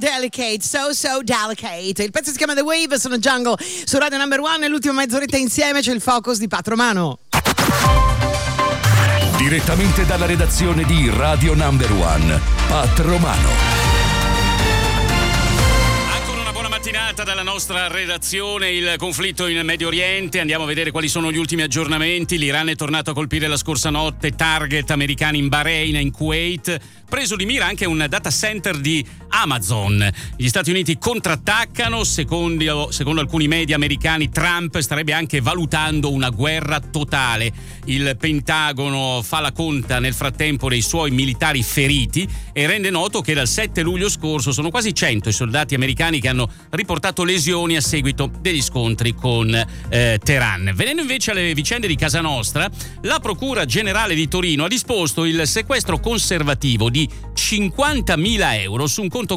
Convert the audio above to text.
delicate, so delicate. Il pezzo si chiama The Wave, sono Jungle su Radio Number One e l'ultima mezz'oretta insieme c'è il Focus di Pat Romano. Direttamente dalla redazione di Radio Number One, Pat Romano. Mattinata dalla nostra redazione, il conflitto in Medio Oriente, andiamo a vedere quali sono gli ultimi aggiornamenti. L'Iran è tornato a colpire la scorsa notte target americani in Bahrain e in Kuwait, preso di mira anche un data center di Amazon. Gli Stati Uniti contrattaccano, secondo alcuni media americani Trump starebbe anche valutando una guerra totale. Il Pentagono fa la conta nel frattempo dei suoi militari feriti e rende noto che dal 7 luglio scorso sono quasi 100 i soldati americani che hanno riportato lesioni a seguito degli scontri con Teheran. Venendo invece alle vicende di casa nostra, la Procura Generale di Torino ha disposto il sequestro conservativo di 50.000 euro su un conto